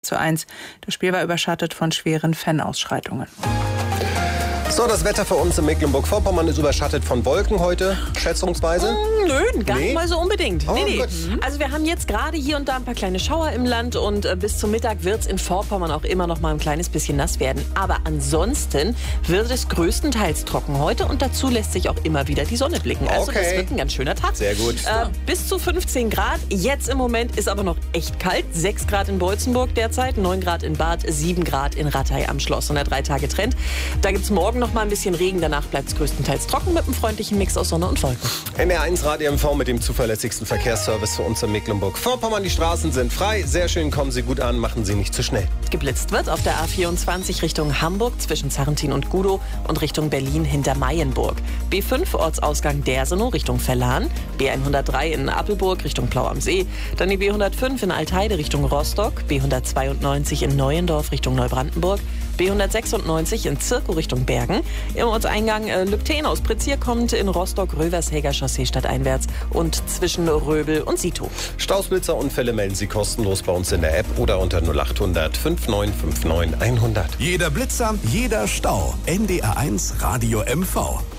2:1. Das Spiel war überschattet von schweren Fanausschreitungen. So, das Wetter für uns in Mecklenburg-Vorpommern ist überschattet von Wolken heute, schätzungsweise? Nö, gar nicht mal so unbedingt. Oh, Nee. gut. Also wir haben jetzt gerade hier und da ein paar kleine Schauer im Land und bis zum Mittag wird es in Vorpommern auch immer noch mal ein kleines bisschen nass werden. Aber ansonsten wird es größtenteils trocken heute und dazu lässt sich auch immer wieder die Sonne blicken. Also das wird ein ganz schöner Tag. Sehr gut. Bis zu 15 Grad. Jetzt im Moment ist aber noch echt kalt. 6 Grad in Beutzenburg derzeit, 9 Grad in Bad, 7 Grad in Rattay am Schloss. Und der 3-Tage-Trend. Da gibt es morgen noch mal ein bisschen Regen. Danach bleibt es größtenteils trocken mit einem freundlichen Mix aus Sonne und Wolken. NDR1 Radio MV mit dem zuverlässigsten Verkehrsservice für uns in Mecklenburg-Vorpommern. Die Straßen sind frei. Sehr schön, kommen Sie gut an, machen Sie nicht zu schnell. Geblitzt wird auf der A24 Richtung Hamburg zwischen Zarrentin und Gudow und Richtung Berlin hinter Mayenburg. B5 Ortsausgang Dersenow Richtung Verlan. B103 in Appelburg Richtung Plau am See. Dann die B105 in Altheide Richtung Rostock. B192 in Neuendorf Richtung Neubrandenburg. B196 in Zirkow Richtung Bergen. Im Ortseingang Lübten aus Pretzier kommt in Rostock Rövershäger Chaussee stadteinwärts und zwischen Röbel und Sito. Stausblitzerunfälle melden Sie kostenlos bei uns in der App oder unter 0800 5959 100. Jeder Blitzer, jeder Stau. NDR1 Radio MV.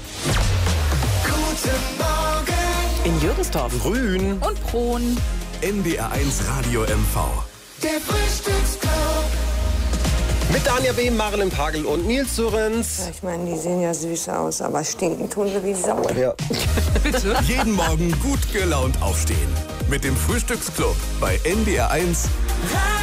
Guten Morgen, In Jürgensdorf. Grün. Und Prohn. NDR1 Radio MV. der Frühstücksclub. Mit Danja B., Marilyn Pagel und Nils Surens. Ich meine, die sehen ja süß aus, aber stinken tun sie wie Sau. Ja. Jeden Morgen gut gelaunt aufstehen. Mit dem Frühstücksclub bei NDR1